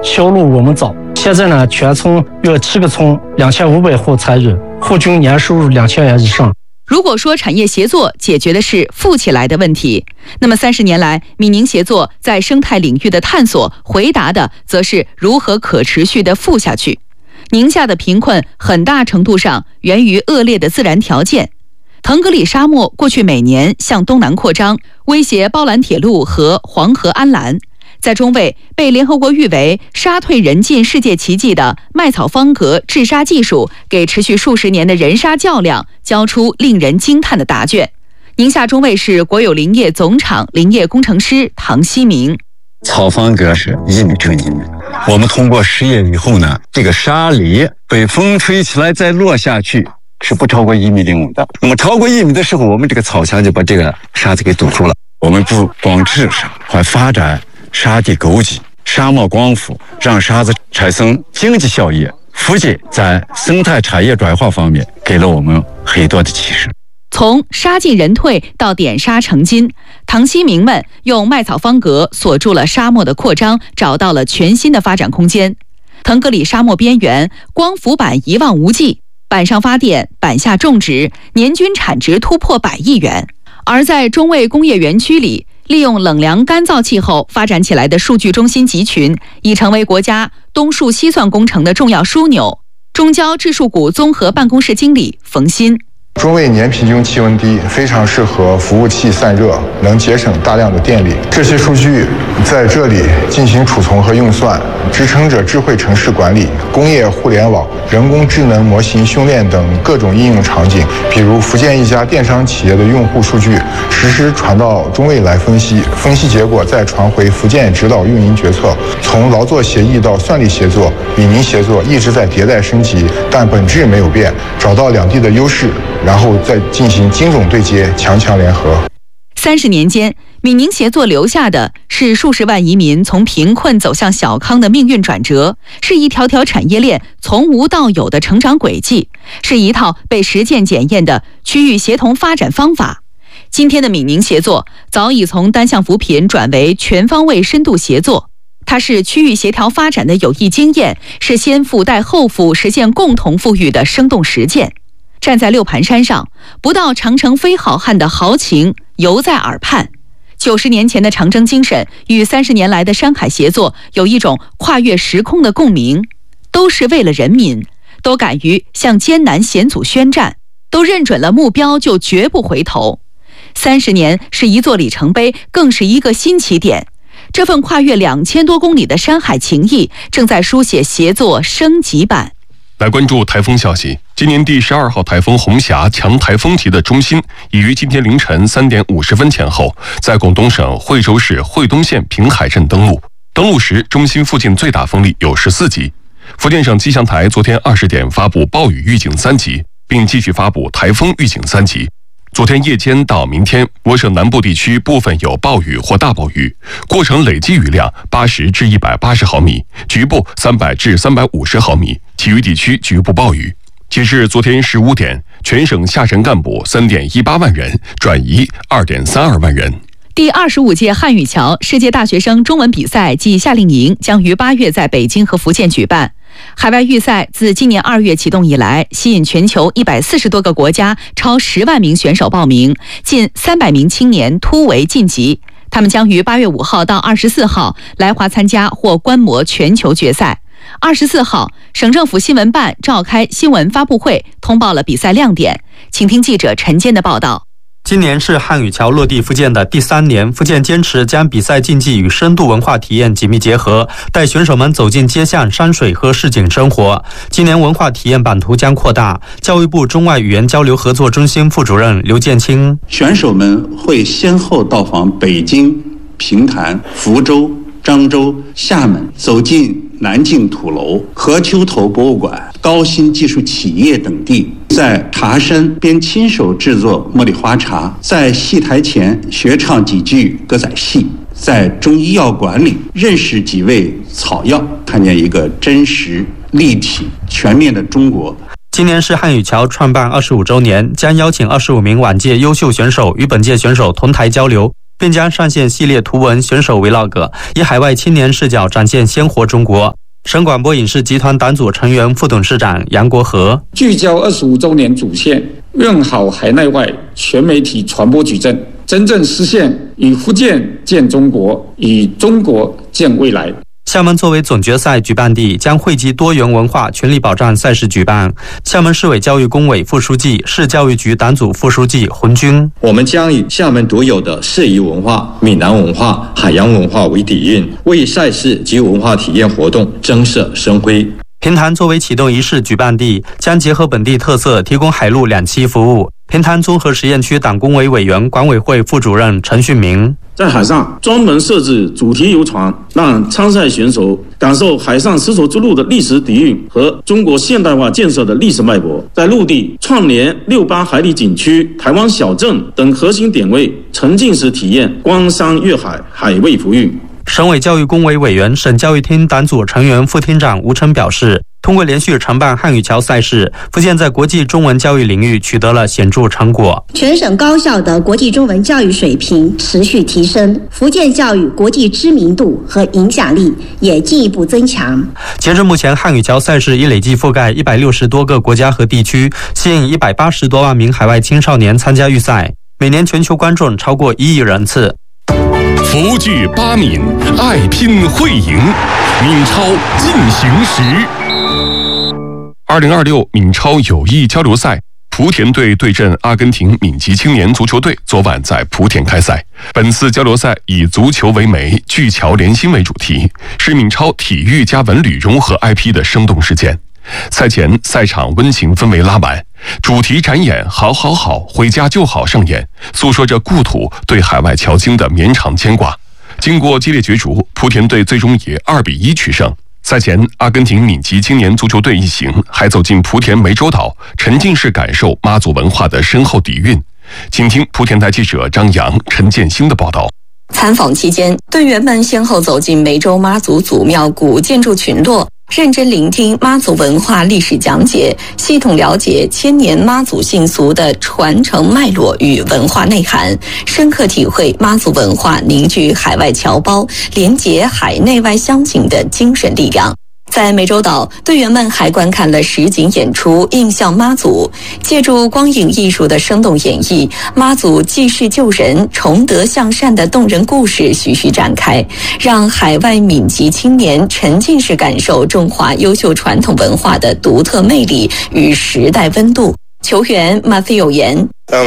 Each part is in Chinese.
销路我们早。现在呢，全村约7个村2500户参与，户均年收入2000元以上。 如果说产业协作解决的是富起来的问题，那么30年来，闽宁协作在生态领域的探索，回答的则是如何可持续地富下去。宁夏的贫困很大程度上源于恶劣的自然条件。腾格里沙漠过去每年向东南扩张，威胁包兰铁路和黄河安澜。在中卫被联合国誉为沙退人进世界奇迹的麦草方格治沙技术，给持续数十年的人沙较量交出令人惊叹的答卷。宁夏中卫是国有林业总厂林业工程师唐希明。 草方格是1米乘1米，我们通过实验以后呢，这个沙粒被风吹起来再落下去是不超过1.05米的。那么超过1米的时候，我们这个草墙就把这个沙子给堵住了。我们不光治沙，还发展沙地沟基、沙漠光伏，让沙子产生经济效益。福建在生态产业转化方面给了我们很多的启示。 从沙进人退到点沙成金，唐希明们用麦草方格锁住了沙漠的扩张，找到了全新的发展空间。腾格里沙漠边缘，光伏板一望无际，板上发电，板下种植，年均产值突破100亿元。而在中卫工业园区里，利用冷凉干燥气候发展起来的数据中心集群，已成为国家东数西算工程的重要枢纽。中交智数股综合办公室经理冯鑫。 中卫年平均气温低，非常适合服务器散热，能节省大量的电力。这些数据在这里进行储存和运算，支撑着智慧城市管理、工业互联网、人工智能模型训练等各种应用场景。比如福建一家电商企业的用户数据实时传到中卫来分析，分析结果再传回福建指导运营决策。从劳作协议到算力协作，闽宁协作一直在迭代升级，但本质没有变，找到两地的优势，然后再进行精准对接，强强联合。 30年间，闽宁协作留下的是数十万移民从贫困走向小康的命运转折，是一条条产业链从无到有的成长轨迹，是一套被实践检验的区域协同发展方法。今天的闽宁协作早已从单项扶贫转为全方位深度协作，它是区域协调发展的有益经验，是先富带后富实现共同富裕的生动实践。站在六盘山上，不到长城非好汉的豪情犹在耳畔。90年前的长征精神与30年来的山海协作有一种跨越时空的共鸣，都是为了人民，都敢于向艰难险阻宣战，都认准了目标就绝不回头。30年是一座里程碑，更是一个新起点。这份跨越2000多公里的山海情谊，正在书写协作升级版。 来关注台风消息。今年第12号台风红霞强台风级的中心已于今天凌晨3点50分前后，在广东省惠州市惠东县平海镇登陆。登陆时，中心附近最大风力有14级。福建省气象台昨天20点发布暴雨预警3级，并继续发布台风预警3级。昨天夜间到明天，我省南部地区部分有暴雨或大暴雨，过程累计雨量80至180毫米，局部300至350毫米，其余地区局部暴雨。截至昨天15点，全省下沉干部3.18万人，转移2.32万人。 第25届汉语桥世界大学生中文比赛暨夏令营将于8月在北京和福建举办。海外预赛自今年2月启动以来，吸引全球140多个国家超10万名选手报名，近300名青年突围晋级。他们将于8月5号到24号来华参加或观摩全球决赛。24号，省政府新闻办召开新闻发布会，通报了比赛亮点。请听记者陈坚的报道。 今年是汉语桥落地福建的第3年，福建坚持将比赛竞技与深度文化体验紧密结合，带选手们走进街巷、山水和市井生活。今年文化体验版图将扩大。教育部中外语言交流合作中心副主任刘建清， 选手们会先后到访北京、平潭、福州、漳州、厦门，走进南靖土楼、何丘头博物馆、高新技术企业等地，在茶山边亲手制作茉莉花茶，在戏台前学唱几句歌仔戏，在中医药馆里认识几味草药，看见一个真实、立体、全面的中国。 今年是汉语桥创办25周年，将邀请25名往届优秀选手与本届选手同台交流。 并将上线系列图文选手 Vlog， 以海外青年视角展现鲜活中国。省广播影视集团党组成员、副董事长杨国和： 聚焦25周年主线，用好海内外全媒体传播矩阵，真正实现以福建建中国，以中国建未来。 厦门作为总决赛举办地，将汇集多元文化全力保障赛事举办。厦门市委教育工委副书记、市教育局党组副书记洪军： 我们将以厦门独有的市夷文化、闽南文化、海洋文化为底蕴，为赛事及文化体验活动增色生辉。 平潭作为启动仪式举办地，将结合本地特色，提供海陆2栖服务。平潭综合实验区党工委委员、管委会副主任陈训明： 在海上专门设置主题游船，让参赛选手感受海上丝绸之路的历史底蕴和中国现代化建设的历史脉搏；在陆地串联68海里景区、台湾小镇等核心点位，沉浸式体验观山阅海、海味浮韵。 省委教育工委委员、省教育厅党组成员、副厅长吴琛表示，通过连续承办汉语桥赛事，福建在国际中文教育领域取得了显著成果。 全省高校的国际中文教育水平持续提升，福建教育国际知名度和影响力也进一步增强。 截至目前，汉语桥赛事已累计覆盖160多个国家和地区，吸引180多万名海外青少年参加预赛，每年全球观众超过1亿人次。 福聚巴闽，爱拼会赢，闽超进行时。2026闽超友谊交流赛，莆田队对阵阿根廷闽籍青年足球队，昨晚在莆田开赛。本次交流赛以足球为媒，聚侨联心为主题，是闽超体育加文旅融合 IP 的生动事件。赛前赛场温情氛围拉满，主题展演好好好，回家就好上演，诉说着故土对海外侨京的绵长牵挂。经过激烈角逐，莆田队最终以2-1取胜。赛前，阿根廷闽籍青年足球队一行还走进莆田湄洲岛，沉浸式感受妈祖文化的深厚底蕴。请听莆田台记者张扬、陈建新的报道。 参访期间，队员们先后走进湄洲妈祖祖庙古建筑群落，认真聆听妈祖文化历史讲解，系统了解千年妈祖信俗的传承脉络与文化内涵，深刻体会妈祖文化凝聚海外侨胞、连结海内外乡情的精神力量。在湄洲岛，队员们还观看了实景演出《印象妈祖》，借助光影艺术的生动演绎，妈祖济世救人、崇德向善的动人故事徐徐展开，让海外闽籍青年沉浸式感受中华优秀传统文化的独特魅力与时代温度。球员 Matthew 言： 感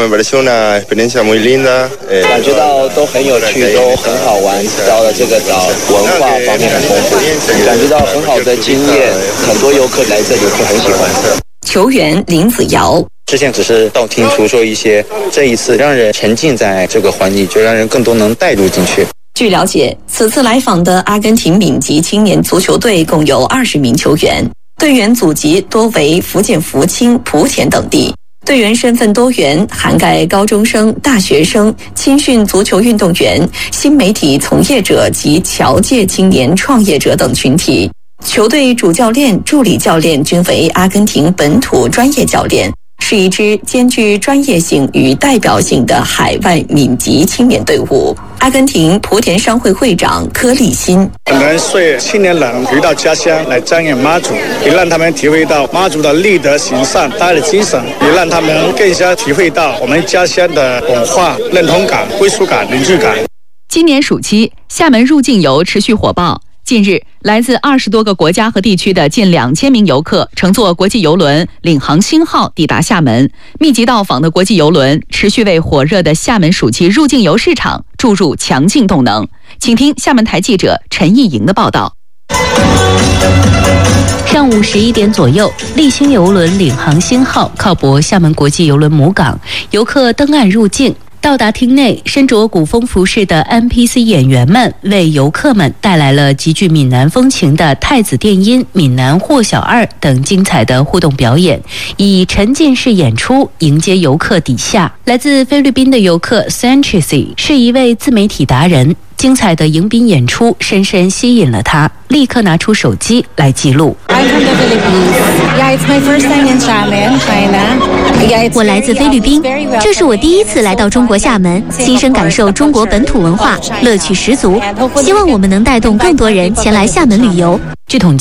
觉到都很有趣，都很好玩，到了这个岛文化方面很丰富，感觉到很好的经验，很多游客来这里会很喜欢。 球员林子尧： 之前只是道听途说一些，这一次让人沉浸在这个环境，就让人更多能带入进去。 据了解，此次来访的阿根廷闽籍青年足球队共有20名球员，队员祖籍多为福建福清、莆田等地。队员身份多元，涵盖高中生、大学生、青训足球运动员、新媒体从业者及侨界青年创业者等群体。球队主教练、助理教练均为阿根廷本土专业教练，是一支兼具专业性与代表性的海外闽籍青年队伍。阿根廷莆田商会会长柯立新： 很多青年人回到家乡来瞻仰妈祖，也让他们体会到妈祖的立德行善、大爱的精神，也让他们更加体会到我们家乡的文化认同感、归属感、凝聚感。 今年暑期，厦门入境游持续火爆。近日，来自20多个国家和地区的近2000名游客乘坐国际邮轮领航星号抵达厦门，密集到访的国际邮轮持续为火热的厦门暑期入境游市场注入强劲动能。请听厦门台记者陈艺莹的报道。 上午11点左右，立新邮轮领航星号靠泊厦门国际邮轮母港，游客登岸入境。到达厅内，身着古风服饰的 NPC 演员们为游客们带来了极具闽南风情的太子电音、闽南霍小二等精彩的互动表演，以沉浸式演出迎接游客抵厦。来自菲律宾的游客 Sanchez 是一位自媒体达人， 精彩的迎宾演出深深吸引了他，立刻拿出手机来记录。 我来自菲律宾，这是我第一次来到中国厦门，亲身感受中国本土文化，乐趣十足。希望我们能带动更多人前来厦门旅游。 据统计，